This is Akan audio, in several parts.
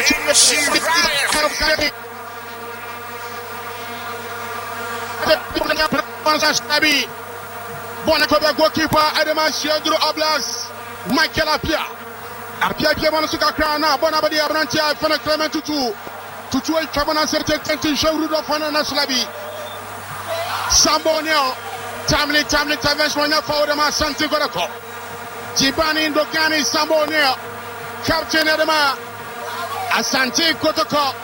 Bona kwa goalkeeper Adama Shedro Oblas Michael Apia bwana suka krana bona badi abrantia fana Clement tutu e kabana certain show do fana na slabi Sambonio timely intervention na for Adama Santi Gorako Jibani Ndogani Sambonio captain Adama Asante Kotoko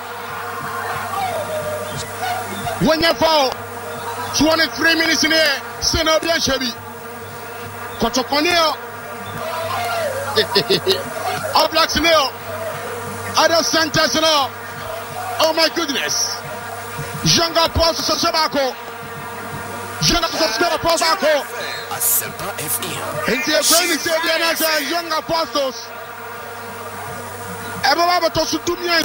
when you fall 23 minutes in here Seno bien Shebi Kotokonio Oblak Sneo Adam Sanchez no. Oh my goodness Jonga Post Sosabako Jonga Posako Asempa FM Inti Ebreni Sebianasa Young Apostles Eba to Sutumia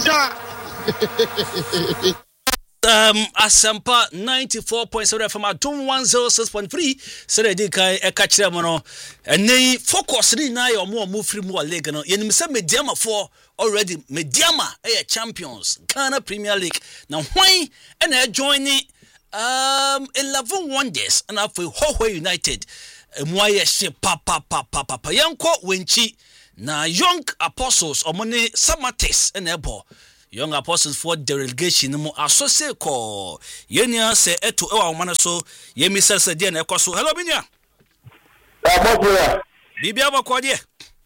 Asempa 94.7 FM Adom 106.3 Sere di kai e ka kire mo no ene focus ni na yo mo free mo league no yenim se Mediama for already Mediama champions Ghana Premier League na hwan e joining 11 wonders and after Hoho United moye she papa yanko wenchi na Young Apostles omone Samates enebo Young Apostles for delegation mo associate ko yenia se eto e wa mana so yemi sese de na ekoso hello binia bibia bako de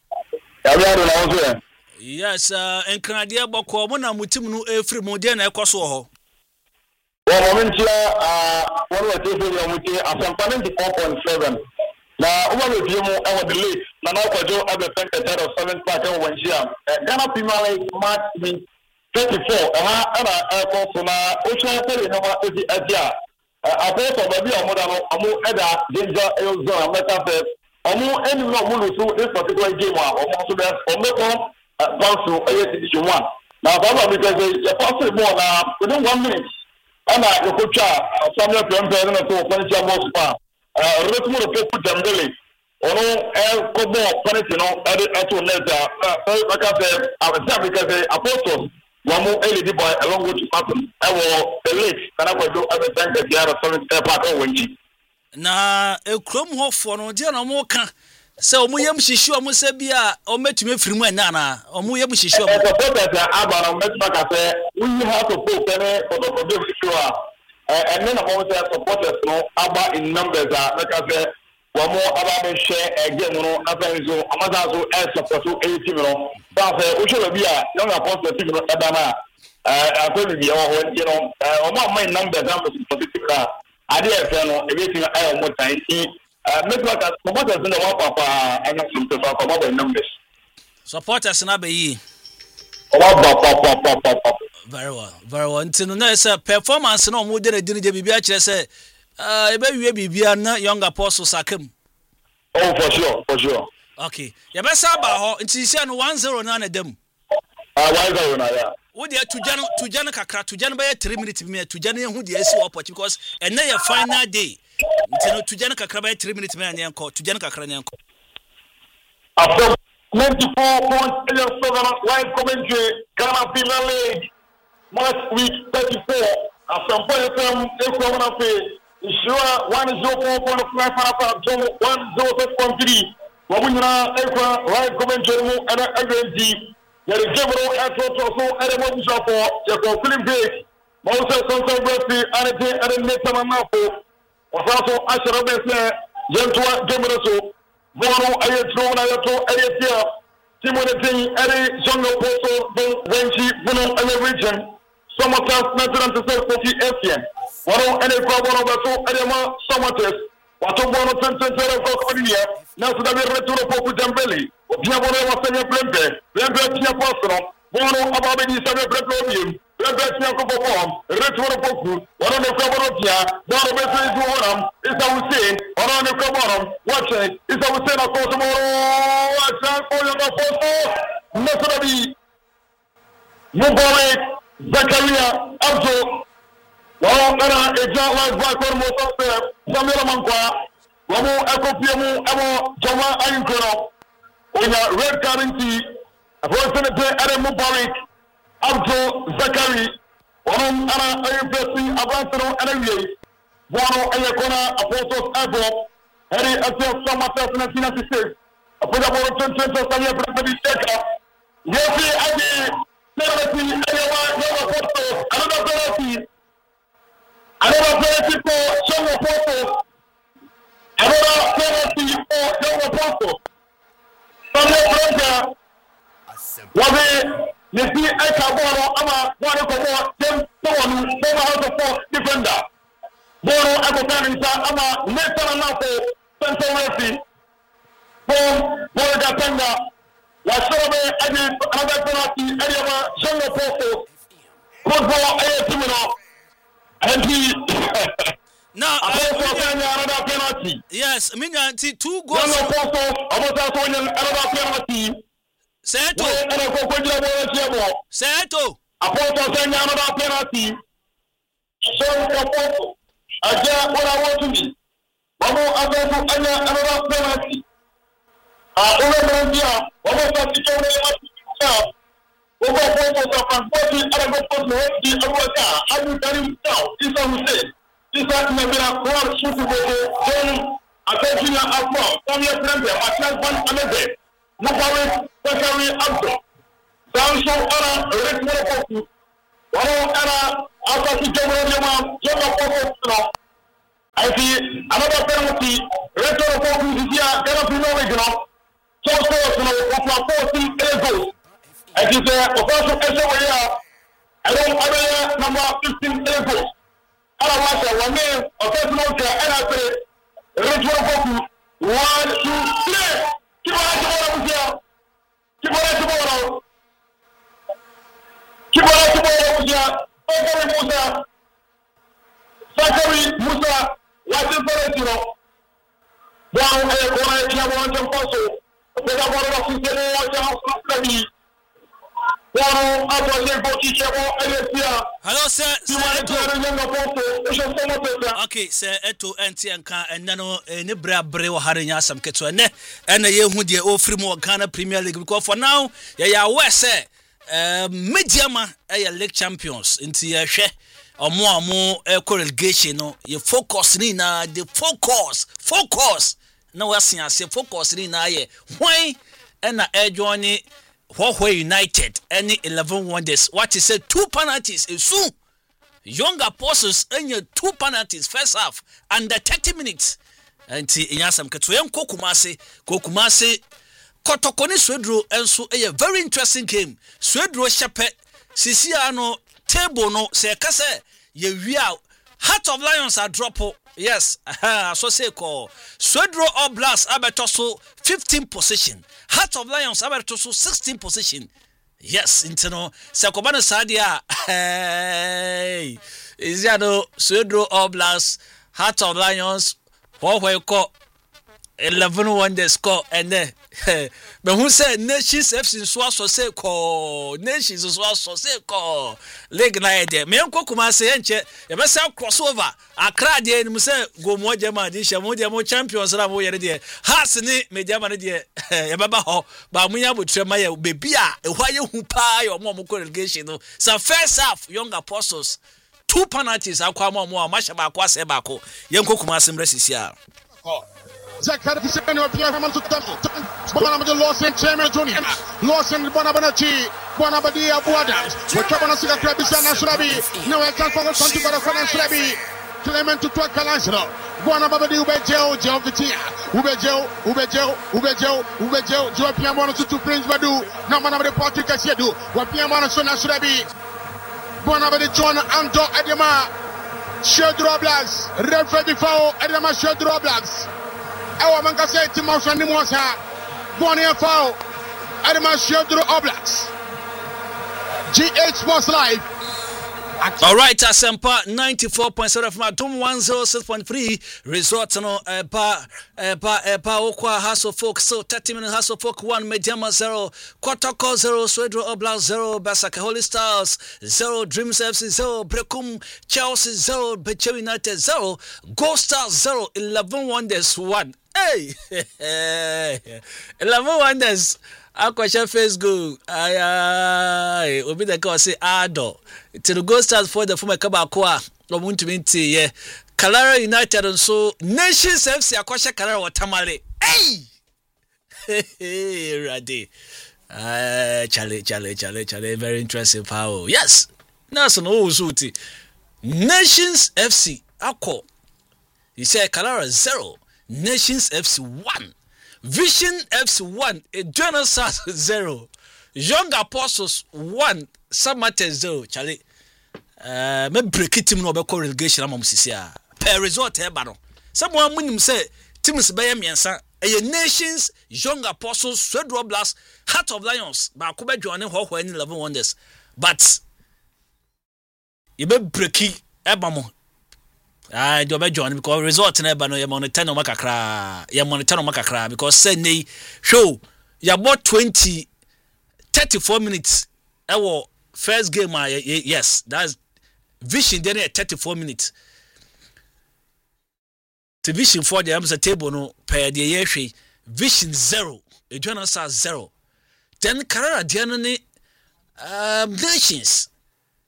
yes enkrade bako mo na mutim no efri mo de na ekoso ho well momentia one was the muti Asempa 94.7 na uma le biemu e wa delay na na kwajo abe center of 7th park e wanjia Ghana Premier League match 34 ana for na ocean tele no ma edi adia apoto baby omoda no omo eda danger zone ameta fe omo eni no mo lo so this particular game omo so be omo ko bounce division 1 na baba because the pass more na within 1 minute ana yokocha Samuel Pembe no to kwanja mo spa retmo ro poku Dembele ono kobo penalty no ato neta aka fe abesa because Apostles Wamu LED boy along with Patton. I will the late can I do other than the other 7th part of Wendy. Na a chrome ho for no dia no mo ka se omo yam hihyi omo se bia o metumi firi mu enana omo yam hihyi omo the supporters aba no metma say we have to put any for the problem sure and then among the supporters no aba in numbers like I say Wamo aba share again no afanzo amazazo support 80 no say we should be a Young Apostles team no edana akwemi bi o you know omo my numbers am positive na ade efe no everything I am time make like supporters no wa papa and some to talk about the numbers supporters na be yi very well until no say performance no mo de dine bibia kire say ebe wie bibia na Young Apostles akem. Oh for sure. Okay. Ya be sa ba ho nti sia no 1-0 na na dem. 1-0 na ya. Wo de tujano kakra tujano be 3 minutes me tujano hu de esi opportunity because ena ya final day. Nti no tujano kakra be 3 minutes me na enko tujano kakra na enko. After 94.7 live commentary Ghana Premier League match week 34 Asempa FM ekwamna pe Ishua 104.5 para John 106.3 Wamunyina ekwa live commentary mu ana agenti yare gemro atoto so ere mo bisafo yako film break Moses Sonson Brasi anete ere netama mafo wasaso ashara bese yentwa gemro so Bono ayetro na yato ayetia Timothy ere Jongo Poso Wenchi Bono ere region Somotas natural to say 40 FM Wano ene kwa bono bato edema Somotas Wato bono tentere kwa kodiya na sudabi returo poku Dembele Obia bono wasenya Plembe tia Poso Bono ababe di sabe Plembe Plembe tia ko returo poku wano ne kwa bono tia bono bese isu honam Isa Hussein wano ne kwa bono wache Isa Hussein akoso moro wacha ko Young Apostles na sudabi Mubarak Zakaria Abdo Wao era eja live back for Moses Samuel Mankwa Wamu ekopiemu emo Joma Ayinkono Oya red currency Afro Senator Adam Mubarak Abdul Zakari, one ana ayubesi abansero anawie. One ayekona Apostles Abo, Harry Atel Samata na Sinasi. Apoda boro 2020 Samia Brabadi Cheka. Yefi adi penalty ayawa yawa Apostles, another penalty. Another penalty for Young Apostles. Another penalty for Young Apostles. Samia Brabadi Wabe Nisi Ekaboro ama wane komo dem tawanu former House of Four defender. Boro Akotanisa ama Nathan Anafo Central Referee. Boro Gatanga Washobe adi another penalty Ariama Young Apostles. Football Timino and he now another penalty. Yes, I mean 2 goals. Young Apostles about another penalty. Seto. Apostle saying another penalty. So Apostle, again, what I want to be. Mamu Apostle, another penalty. Olympian, almost as you know, over Apostle, transporting other Apostle, Apostle, I will tell him now. This is what we say. This is what we have been shooting. Attention, Afro, some years later, at last one another. Nupari Zakari Abdo. Sanso era Ritmo Poku. Wano era Asasi Jomodiama, Joma Poku. I see another penalty. Retro Poku this year, Ganapino Regional. So, of 14 goals. I see the official SOA. I don't have number 15 goals. Otherwise, one name, official care, and I say, Retro Poku. 1, 2, 3. Zakari Musa, watching for it, you know. One hello, sir. Okay, sir. Eto enti anka enano ne bra bre wo hare nya asam keto ene ene ye hu de ofri mu Ghana Premier League because for now ya aware say Mediama league champions inti ya hwe omo relegation no ye focus ni na the focus na wasia ase focus ni na ye hwan ena join Huawei United any 11 wonders what is said 2 penalties soon Young Apostles any 2 penalties first half under 30 minutes anti inyasam keto yen Kumase Kotokoni Swedro enso a very interesting game Swedro shepe sisi ano table no se kase ye wia Heart of Lions are drop yes so say call Swedro Oblast abetoso 15 position Heart of Lions abetoso 16 position yes internal Sakobana Sadia hey is ya no Swedro Oblast Heart of Lions Huawei ko 11 won score and then but who said Nations FC so say call Nations so say call league na there me enko Kumase enche e be say crossover Accra there ni say go mo jama di hia mo there mo champions na mo yere there has ni me jama ne there e baba ho ba mo nya botre ma ye bebi a e hwa ye hu pa ye mo relegation no so first half Young Apostles 2 penalties akwa mo match ba akwa se ba ko ye enko Kumase mresisi a Zakari Pisano Pierre Hamantu Bonamadi Lawson Chairman Junior Lawson Bonabonachi Bonabadi Abuada Wakabana Krabisa Surabi no I can't forget something about the Surabi Clement to Twakalasro Bonabadi Ubejeo Jovitia Ubejeo Jopiamano to Prince Badu Namanabadi Patrick Asiedu Wapiamano Sona Surabi Bonabadi John Anto Edema Shedro Blacks Red Freddy Fowl Edema Shedro Blacks Our man can say Timos and Nimosa, Bonnie and Fowl, Adama Shedro Oblaks, GH Sports Live. All right, Asempa 94.7 from Atom 106.3 resort no pa okwa Hassel Folk so 30 minutes Hassel Folk 1 Mediama 0 Kotoko 0 Swedro Oblast 0 Basaka Holy Stars 0 Dreams FC 0 Brekum Chelsea 0 Beche United 0 Gold Stars 0 11 Wonders 1 Hey, 11 wonders. Aquasha face goal. Aye, obi the call say Ado. To the Gold Stars for the former Kabakwa. Omuntu minti ye. Kalara United and so Nations FC Aquasha Kalara Watamale. Hey, Radi. Chale. Very interesting power. Yes. That's an old suit. Nations FC Aqua. He said Kalara 0. Nations FC 1. Vision FC 1. Eternal Stars 0. Young Apostles 1. Samate 0. Charlie. Me break it team no be call relegation amom sisia. Per result e ba no. Someone munim say teams be yemiensa. Nations, Young Apostles, Swedro Blast, Heart of Lions. Ba ko be join ho 11 wonders. But you be break it e ba mo. Do be join because result na ba no you monitor no makakra because say nei show you about 34 minutes our first game yes that's Vision then 34 minutes to Vision for the am table no per the year Vision 0 Eternal Stars 0 then Carrera Diano ni Nations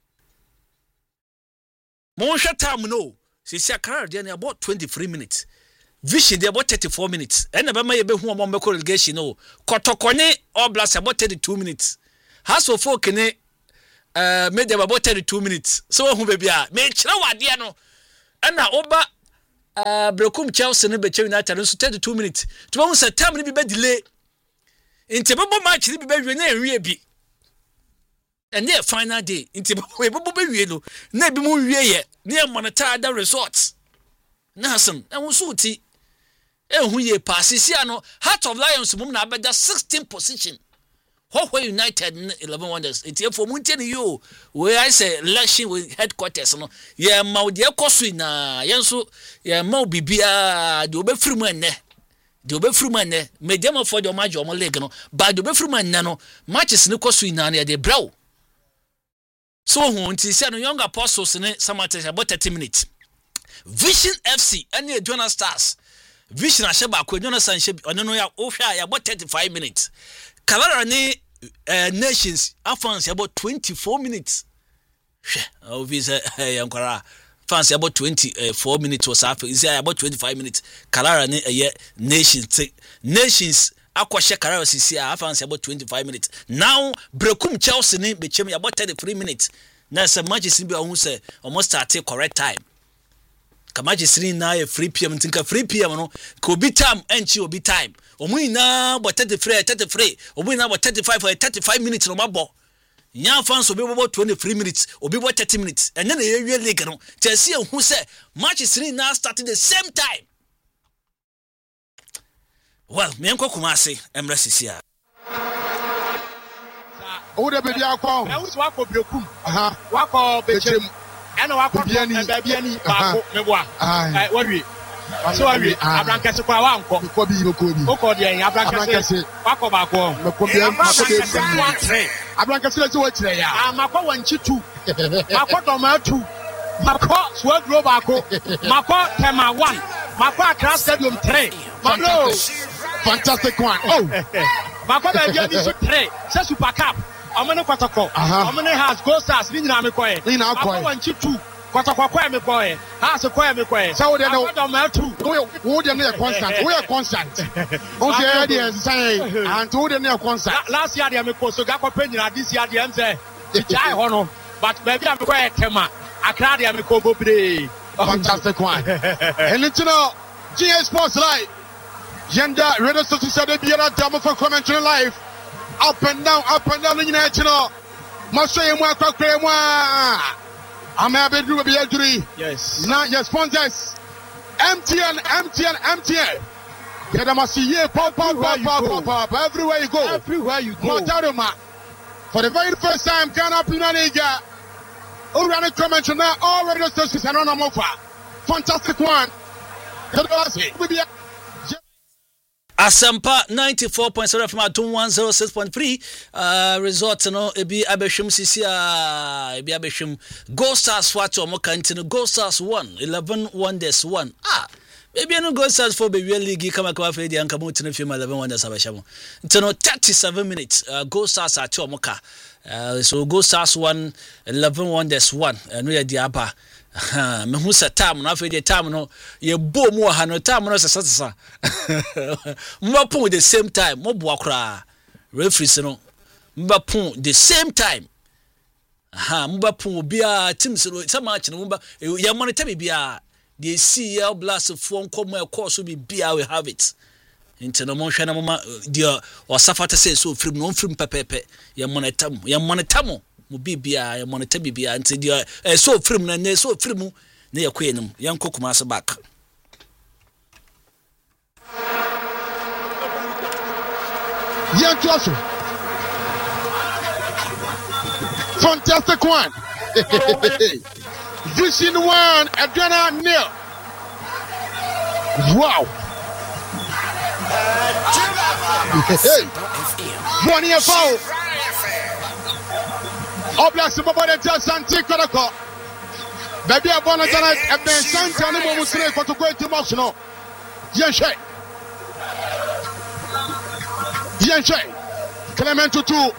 mo hwa time no see Carrera Diano about 23 minutes Vision they about 34 minutes and never may be who among relegation no Kotokone or Blast about 32 minutes has of folk made them about 32 minutes so who baby me chira wade no and na oba Brekum Chelsea ne be United so 32 minutes to won say time be delay inte bebo match be wie na ewie bi and the final day inte bebo be wie no na bi mu wie ye na monitor the results na hasem e wo so ti hu ye pasisi ano Heart of Lions mum na abeda 16th position Who United 11 wonders it here for munten you we I say election with headquarters no ye ma de ekoso na ye nso ye ma bibia de obefiri mu enne medium for the match o league no but de obefiri mu enne no matches ne koso na na de braw so hu nti se no Young Apostles ne Samate about 30 minutes Vision FC and the Eternal Stars Vision asheba ko Eternal Stars ono no ya ohwa ya about 35 minutes Kalara ni Nations fans about 24 minutes. Obviously, Yankara fans about 24 minutes or so. Is about 25 minutes. Kalara ni Nations Aquasha Kalara CCA fans about 25 minutes. Now Brekum Chelsea ni became about 33 minutes. Now some matches be almost start correct time. Kamaji siri na ye 3 PM tinka 3 PM no ko bi time enchi obi time omu na bo 33 omu na bo 35 for 35 minutes no mabo nya fans obi bo 23 minutes obi bo 30 minutes and then ye league no Chelsea hu say match siri na started the same time well me enko Kumasi Emre Sisia o de be dia kwa e wo so akọ Brekum wakọ Bechem and wa ko baby ani ba me boa wadwi so wadwi abrankese kwa wa anko ko bi o ko de en abrankese wa ba ko abrankese le wo kire ya makọ wanchi 2 makọ tomatu makọ Swedro ba ko makọ Tema 1 makọ Accra Stadium 3 Mano fantastic one makọ baby ani so 3 se Super Cup Omene kwatako omene has Gold Stars ni nyina me koye ni na koye wanchi 2 kwatako koye me koye has koye me koye so de no wo de no constant we are constant o se dey say and wo de no constant last year dey me ko so ga ko penyina this year dey mze jai ho no but baby am koye Tema Accra dey me ko bobre fantastic one and you know GS Sports Live Yenda Radio Station said be a demo for commentary live up and down you know must say more kwakre mo am have do be injury yes now your sponsors MTN get them see here pop everywhere you go Motaroma for the very first time Ghana Premier League already commentary now all radio stations and on offer fantastic one Asampa 94.7 from Atum 106.3 resort no ebi abeshum sisia ebi abeshum Gold Stars Fato mo kantino Gold Stars 1 11 wonders 1 Maybe no go start for baby league come akwa fa dia nka mo tene fi 11 wonders abashamo. Nti 37 minutes go stars at omoka. So go stars 1 11 wonders 1 no ya dia ba. Me hu sa time no afa dia time no ye bo mu ha no time no sasa. Mo pon the same time mo bo akra. Referees no mba pon the same time. Mba pon bia teams no some match no mba ya monitor bia the CL Blast phone come a course be bia we have it. Into no mon hwana mama dia or safata say so film no film pepepe ya monitor mo bibia ya monitor bibia into dia so film na so film na ya kwenum yan kokuma so back. Yan Joshua. Fantastic one. Vision 1, Adriana nil. Wow. One year foul. Oblast Bobode Santi Kodako. Baby Abona Jana Eben Santi Animo Musre for to go to Moxno. Yenshe. Clement to 2.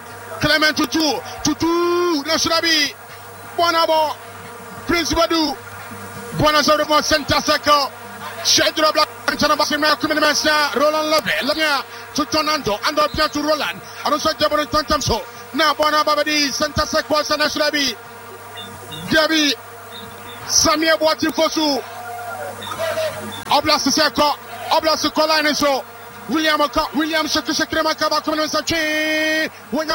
Nashrabi. Bonabo. Prince Badu. Bonazoro Center Circle. Shedra Black Chanabasima Kuminasa. Roland Love. Lamia to Tonando. And up to Roland. And also Jabon Tantamso. Now Bonabadi Center Circle. Nashrabi. Gabi. Samia Boati Fosu. Oblast Circle. Oblast Colline so. William Shakrema Kaba Kuminasa.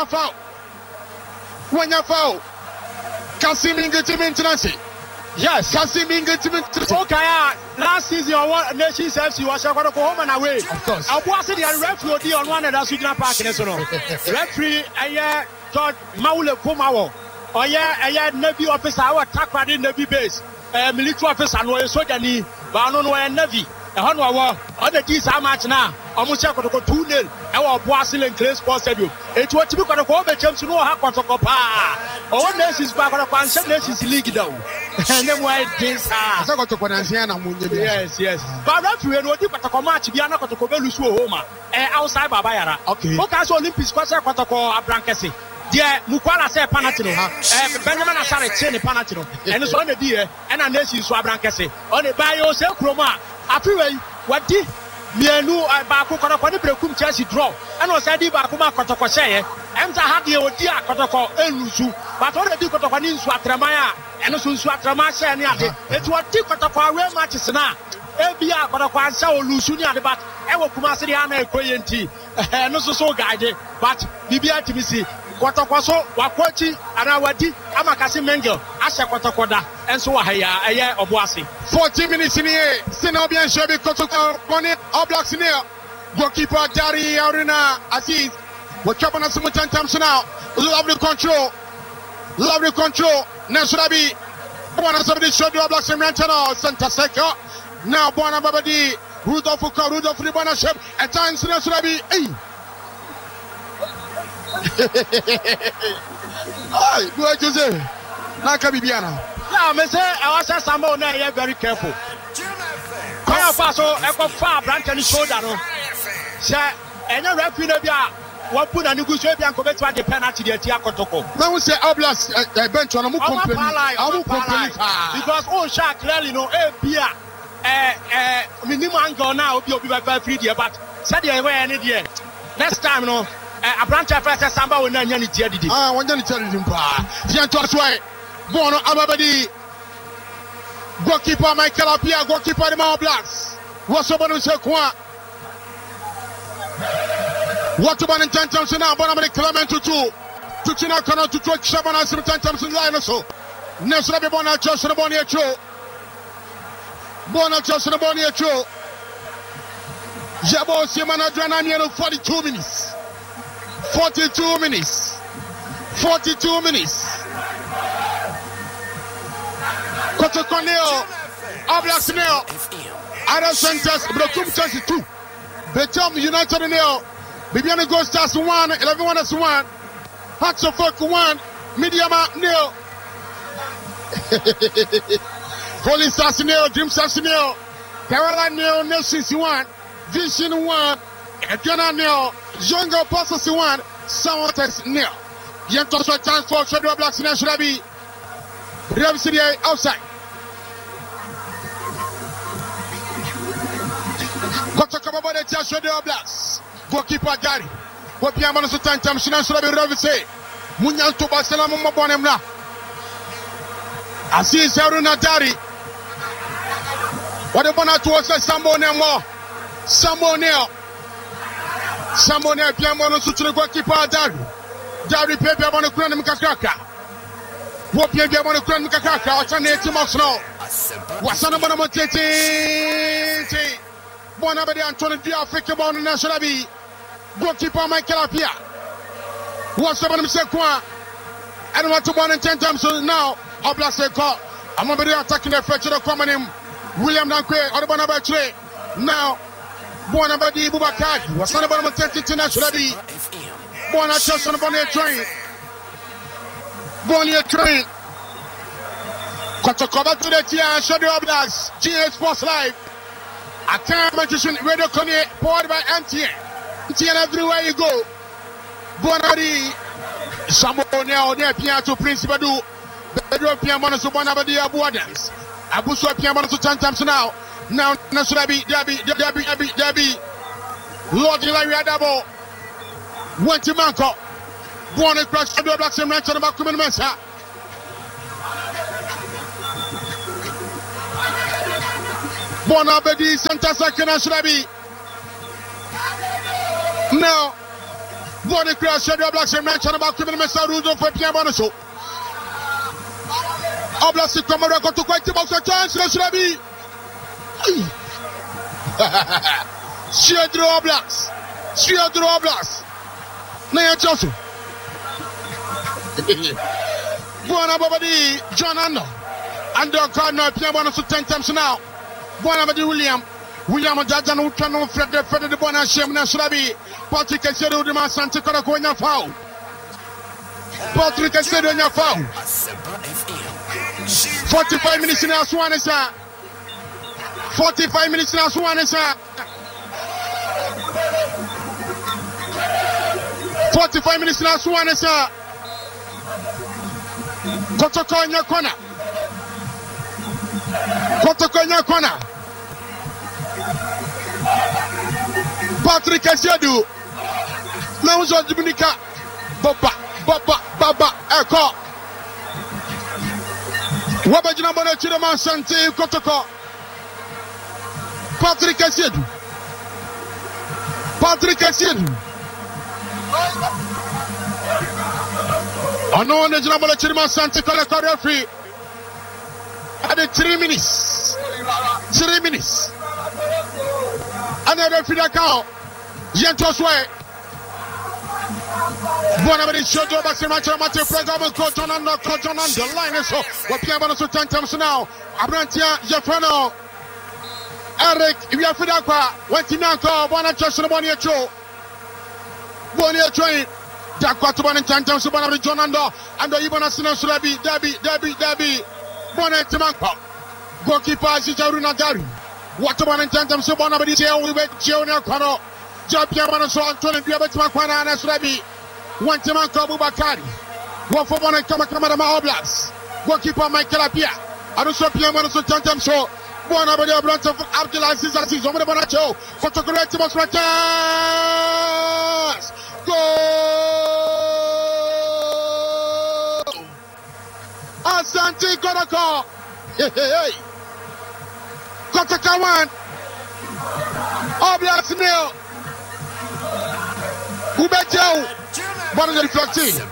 When you foul. Kasim Ingetimintrancy. Yes, Kasim Ingetimintrancy. Okay, last season, Nations FC was going to go home and away. Of course. I was the referee on one of the Sudan Park in the referee, George Maule Kumao. Oh, yeah, Navy officer, our attack in Navy base. Military officer, and we're Sojani, Banon, and Navy. The Honwa, other teams are match now. Almost going to go 2-0. Our Boasil and Clay Sports Stadium. It was to be going to go the champs to know how to go. All nations back on the Pansan Nations League down. And then why this? I got to Panasiana. Yes. But referee, no different to come match. We are not going to go to Homa outside Babayara. Okay. Focus Olympics, what's a protocol of Brancasi. Dear Mukwala said Panatino, Benjamin Asare Chene Panatino, and it's on the dear, and a nation Swabrancasi. On the bio, Sel Chroma. Apiwe wadi mienu baako kotoko ne brekum Chelsea draw and o say di baako ma kotoko sheye emta hade odi akotoko elusu but o di kotoko ni nsu atraman a eno so nsu atraman sheye ne ade eti odi kotoko away matches na ebia kotoko ansa olusu ni ade but e wo kuma se dia na ekoye nti eno so guide but bibia timisi kotoko so wakochi ana wadi amakasi mengel ashe kotoko da enso wa haya eye oboase 40 minutes in here. Sino bien Shebi Kotoko Bonnet Oblaks in here. Goalkeeper Dari Aruna Aziz. We're chopping us some times now. Lovely control. Nasrabi. Buona somebody showed you Oblaks in Rantano. Santa Seca. Now Buona Babadi. Rudolph Ribana Shep. At times Nasrabi. Hey, do I just say? Naka Bibiana. Yeah, I say I was someone there very careful. Kaya paso eko fa branch ni shoulder no. Say enya referee na bia wa put na nuguso bia ko betwa the penalty dey tia kotoko. Now we say Oblast bench on mo complain. Because oh sha clearly no bia minimum angle now obi be free there but said the way any there. Next time no a branch first samba we na nya ni tia didi. Wanya ni tia didi mpa. Tian to aswai. Bono Ababadi. Goalkeeper Michael Apia, goalkeeper the Mount Blacks. What's up on the Sekwa? What about in 10 times now? Bonamadi Clement to 2. To China Kana to Twitch Shabana 10 times in line or so. Nesrabi Bona Josh and Bonia Cho. Bona Josh and Bonia Cho. Jabo Simana Dranamiano 42 minutes. 42 minutes. Kotokoneo, Oblast Neo, Ada Centers, Brokum Chelsea 2, Betom United Neo, Bibiana Ghost Stars 1, 11 1 1, Hearts of Folk 1, Mediama Neo, Holy Stars Neo, Dream Stars Neo, Kerala Neo Nations 1, Vision 1, Ghana Neo, Younger Apostles 1, Sounders Neo. Yentos a chance for Shadow Blacks in Ashrabi. Rev City outside. Kotokababode Shadow Blacks. Goalkeeper Gary. Gopiamano Sutantam Shinabi Ravise. Munyan to Barcelona Mobonemla. Aziz Haruna Dari. What about towards the Sambo Nemo? Sambo Neo. Sambo Neo Piamano Sutra Goalkeeper Dari. Dari Pepe on the Grand Mikaka. What Pepe on the Grand Mikaka? What's an 80 months now? What's on the Bonamote? Bonabadi Anthony Diafrica Bon National B. Goalkeeper Michael Apia. What's the Bonamsequa? I don't want to one in 10 times now. Oblast call. I'm going to be attacking the fetch of the common name. William Dankwe, or the Bonabatre. Now, Bonabadi Bubakad. What's on the Bonamote International B? Bona just on the Bonnier train. Bonnier train. Kotokoba to the Tia Shadow Oblast. GA Sports Live. A time magician Radio Connie, powered by MTN. MTN everywhere you go. Bonari. Samonia, near Piato Prince Badu. Pedro Piamono to Bonabadi Abuadans. Abuso Piamono to 10 times now. Now, Nasurabi, Debbie. Lord Ilaria Dabo. Went to Manco. Born across Shadow Blacks and Ranch on the Bakuman Mesa. Bonabedi Santa Sakina Shrabi. Now, Bonnie Crash Shadow Blacks and Ranch on the Bakuman Mesa Rudo for Piamono. Oblast Commander got to quite about the chance, Shrabi. Shadow Blacks. Shadow Blacks. Naya Josu. Bonabadi, John Ando. Ando Cardinal Piamono to 10 times now. Bonabadi William Jajan Ukano Fred the Bona Shem Nashrabi. Patrick Esedo de Masante Coracoina foul. Patrick Esedo in your foul. 45 minutes in our swan is 45 minutes in our swan is 45 minutes in our swan is Kotoko in your corner. Kotoko in your corner. Patrick Esedo. Now is Dominica. Baba, Echo. Wabajina Bona Chidama Sante Kotoko. Patrick Esedo. I know the Jumbo Chidama Sante Cola free. At 3 minutes. 3 minutes. Another free account. Yentos way. Bonabadi Shoto Baximacha Mate Fragamo Coton on the line. So, what Piamono to 10 times now. Abrantia Jafano. Eric, if you are Fidakwa, went in Nanko, Bonachos, Bonnier Cho. Bonnier train. Dakwa to 10 times to Bonabadi Jonando, and the Ibonasino Surabi, Debbie. Bonnet Manko. Goalkeeper Zijaruna Dari. What about 10 times to Bonabadi Gio Kono. Japiamano so Antonio Biabatmakwana and Surabi. One Timanko Bubakari. One for one and Kamakama Oblast. Goalkeeper Michael Apia. And also Piamano so 10 times so. Bonabadi Branch of Abdulaziz Aziz over the Bonacho. Photograph to Mosratas. Goal! Asante Kodako. Hey. Kotaka 1. Oblast nil. Ubejo. Bonabadi 15.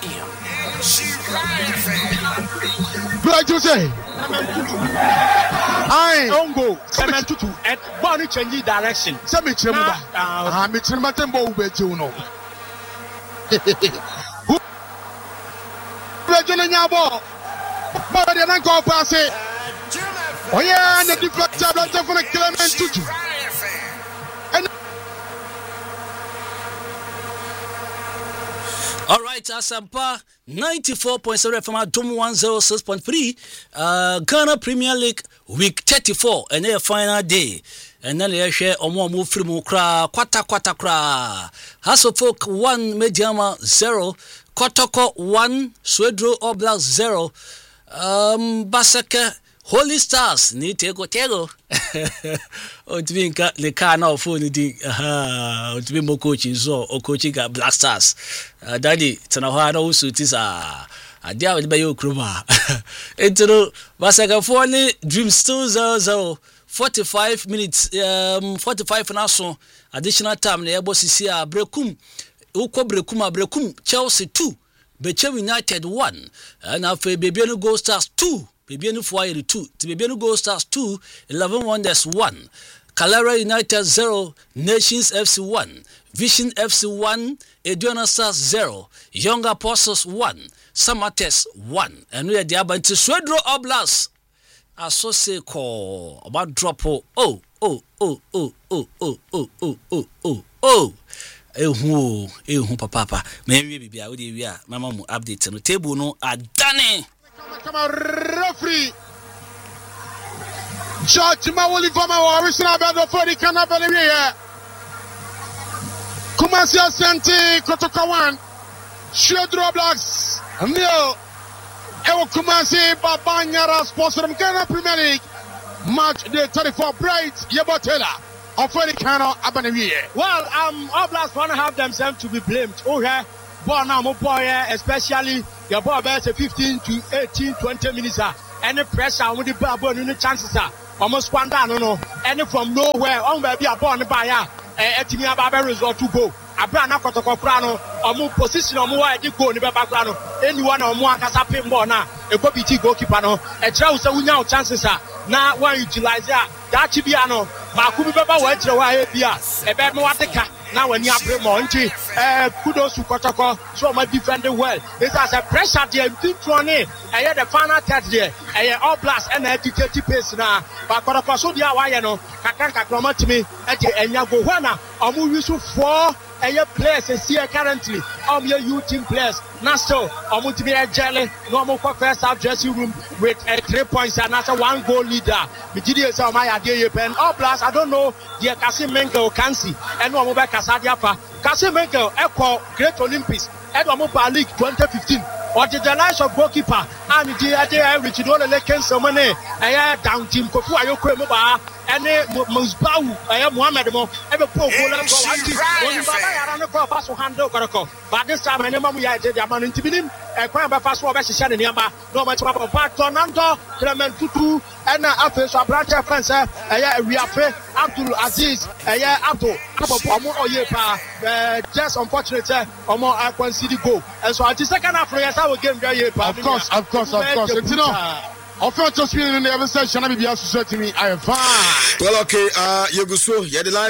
Like you say. I don't go. Sementutu at Bonnie changing direction. Semichemba. I'm a Chematembo Bejuno. Regina Yabo. But I didn't go pass it. Oh, yeah, and the deflector for the Clement Tutu. All right, Asampa 94.7 from Adom 106.3. Ghana Premier League week 34 and their final day. And then they share Omo Mufrimu Kra, Kwata Kra. Hasselfolk 1, Mediama 0, Kotoko 1, Swedro Oblak 0, Basaka Holy Stars ni tego Otvinka le kana phone di otvi mo coaching so o coaching ga Black Stars daddy tana ho ana usutisa adia we be yo kroma entro Basaka phone Dream still 0-0 45 minutes 45 na so additional time na yebo sisi a Brekum ukwo Brekum Chelsea 2 Bechem United 1 and after Bebiano Gold Stars 2 Bebiano Foyer 2 Bebiano Gold Stars 2 11 Wonders 1 Calera United 0 Nations FC 1 Vision FC 1 Eduana Stars 0 Young Apostles 1 Samates 1 and we are the Abanti Swedro Oblast Associate call about drop oh ehu papa me bibia we dey we a mama mu update no table no adane come on referee George Mawoli Fama wa original bed for the Canada here Kumasi Asante Kotoko 1 Swedro Blacks Neo Ewo Kumasi Babanyara sponsor of Ghana Premier League match day 34 Bright Yebotela well, Oblast want to have themselves to be blamed. Oh, yeah, boy, now, boy, especially your boy, 15 to 18, 20 minutes. Any pressure with the ball, any chances are almost one down, no, any from nowhere. On baby, a born by a Timia Baba result to go. A brand of Cotocoprano, or move position or more, I did go in the background. Anyone or more has happened more now. A copy goalkeeper, a Chelsea win out chances are now one utilize that. Chibiano, Makubi Baba went to Wabia, a bad Moateka. Now, when you have Monty, kudos to Kotoko, so my defender well. It has a pressure there, deep one in. I had a final third there, I had Oblast and 30 pace now. But Kotoko, so the Awayano, Kakanka Kromatimi, and Yagowana, or Murusu 4. Your players here currently, your youth team players. Nasto, Omutimi Jelly, normal first half dressing room with 3 points and that's a 1 goal leader. Mididia Samaya Pen. Oblast, I don't know, dear Kasim Menko Kansi, and Wamoba Kasadiapa. Kasim Menko, Echo, Great Olympics, Edwamopa League 2015. Or the lives of goalkeeper, and the idea which you don't like so many. I down team Kofu Ayoko Moba, and Musbau, I am Mohammed Mo, ever poor but this time I never we had the man in Tibinim, a crime by fast forward Shan in Yamba, no much about Tonando, Clement Tutu, and after so branch of France, we are fair, Abdul Aziz, Abdul, just unfortunate, or more I can see the goal. And so at the second half, I will game very of course. You know, offensive speed in the ever session, I be associated to me. I am fine. Well, okay, you go so, yeah, the live.